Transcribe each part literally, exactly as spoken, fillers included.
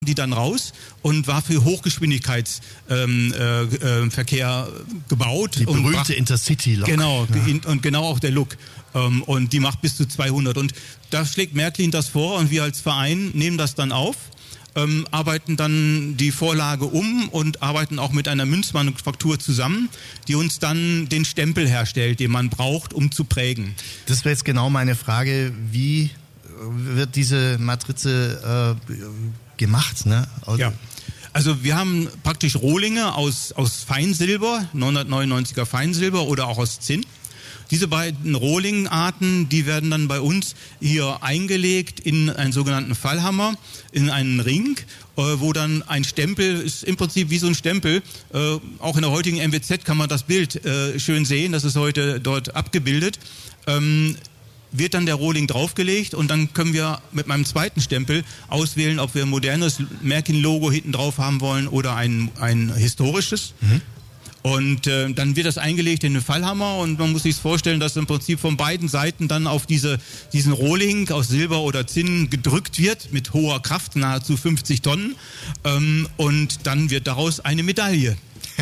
die dann raus und war für Hochgeschwindigkeitsverkehr ähm, äh, Verkehr gebaut. Die berühmte und Intercity-Lok. Genau, ja. in, und genau auch der Look. Ähm, und die macht bis zu zweihundert. Und da schlägt Märklin das vor und wir als Verein nehmen das dann auf, ähm, arbeiten dann die Vorlage um und arbeiten auch mit einer Münzmanufaktur zusammen, die uns dann den Stempel herstellt, den man braucht, um zu prägen. Das wäre jetzt genau meine Frage, wie wird diese Matrize äh, gemacht, ne? Also ja. Also wir haben praktisch Rohlinge aus, aus Feinsilber, neunhundertneunundneunziger Feinsilber oder auch aus Zinn. Diese beiden Rohlingarten, die werden dann bei uns hier eingelegt in einen sogenannten Fallhammer, in einen Ring, äh, wo dann ein Stempel, ist im Prinzip wie so ein Stempel, äh, auch in der heutigen M W Z kann man das Bild äh, schön sehen, das ist heute dort abgebildet, ähm, wird dann der Rohling draufgelegt und dann können wir mit meinem zweiten Stempel auswählen, ob wir ein modernes Märklin-Logo hinten drauf haben wollen oder ein, ein historisches. Mhm. Und äh, dann wird das eingelegt in den Fallhammer und man muss sich vorstellen, dass im Prinzip von beiden Seiten dann auf diese, diesen Rohling aus Silber oder Zinn gedrückt wird mit hoher Kraft, nahezu fünfzig Tonnen, ähm, und dann wird daraus eine Medaille.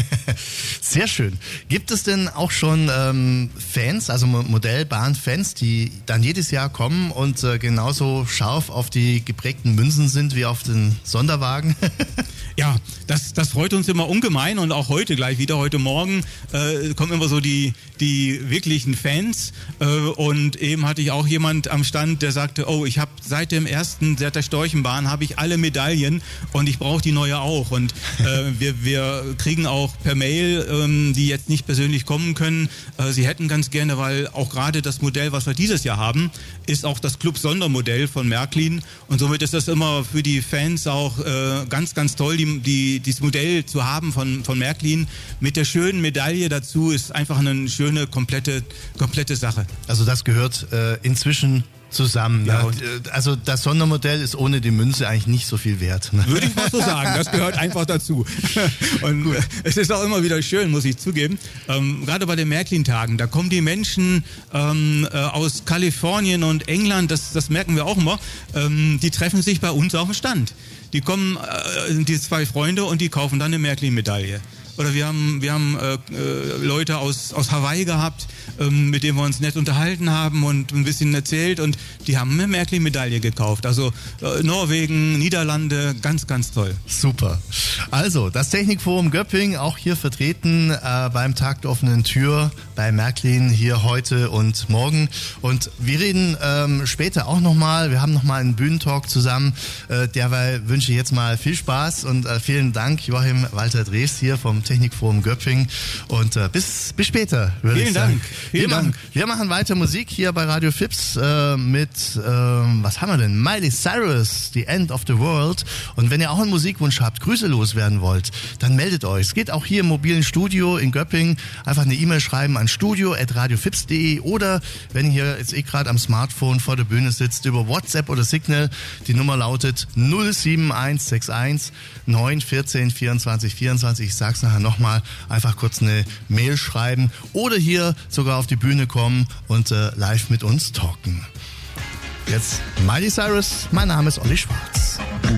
Sehr schön. Gibt es denn auch schon ähm, Fans, also Modellbahn-Fans, die dann jedes Jahr kommen und äh, genauso scharf auf die geprägten Münzen sind wie auf den Sonderwagen? Ja, das, das freut uns immer ungemein und auch heute gleich wieder, heute Morgen äh, kommen immer so die, die wirklichen Fans äh, und eben hatte ich auch jemand am Stand, der sagte, oh, ich habe seit dem ersten, seit der Storchenbahn habe ich alle Medaillen und ich brauche die neue auch und äh, wir, wir kriegen auch per Mail, ähm, die jetzt nicht persönlich kommen können, äh, sie hätten ganz gerne, weil auch gerade das Modell, was wir dieses Jahr haben, ist auch das Club-Sondermodell von Märklin und somit ist das immer für die Fans auch äh, ganz, ganz toll, die Die, dieses Modell zu haben von, von Märklin mit der schönen Medaille dazu ist einfach eine schöne, komplette, komplette Sache. Also das gehört äh, inzwischen zusammen. Ja, ne? Also das Sondermodell ist ohne die Münze eigentlich nicht so viel wert. Ne? Würde ich mal so sagen, das gehört einfach dazu. Und Gut. Es ist auch immer wieder schön, muss ich zugeben, ähm, gerade bei den Märklin-Tagen, da kommen die Menschen ähm, äh, aus Kalifornien und England, das, das merken wir auch immer, ähm, die treffen sich bei uns auf dem Stand. Die kommen, äh, die zwei Freunde, und die kaufen dann eine Märklin-Medaille. Oder wir haben, wir haben äh, Leute aus, aus Hawaii gehabt, ähm, mit denen wir uns nett unterhalten haben und ein bisschen erzählt, und die haben eine Märklin-Medaille gekauft. Also äh, Norwegen, Niederlande, ganz, ganz toll. Super. Also, das Technikforum Göpping, auch hier vertreten äh, beim Tag der offenen Tür bei Märklin hier heute und morgen. Und wir reden ähm, später auch nochmal, wir haben nochmal einen Bühnentalk zusammen. Äh, derweil wünsche ich jetzt mal viel Spaß und äh, vielen Dank, Joachim Walter Drees hier vom Technikforum Göpping, und äh, bis, bis später, würde Vielen ich sagen. Dank. Vielen wir, Dank. Machen, wir machen weiter Musik hier bei Radio Fips äh, mit, äh, was haben wir denn? Miley Cyrus, The End of the World. Und wenn ihr auch einen Musikwunsch habt, Grüße loswerden wollt, dann meldet euch. Es geht auch hier im mobilen Studio in Göpping. Einfach eine E-Mail schreiben an studio at radiofips punkt de oder wenn ihr hier jetzt eh gerade am Smartphone vor der Bühne sitzt, über WhatsApp oder Signal. Die Nummer lautet null sieben eins sechs eins neun eins vier vierundzwanzig vierundzwanzig. Ich sag's nachher nochmal, einfach kurz eine Mail schreiben oder hier sogar auf die Bühne kommen und äh, live mit uns talken. Jetzt Miley Cyrus, mein Name ist Olli Schwarz.